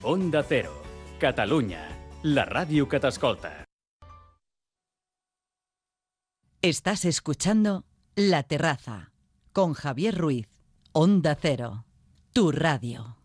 Onda Cero, Catalunya, la ràdio que t'escolta. Estás escuchando La Terraza con Javier Ruiz. Onda Cero, tu radio.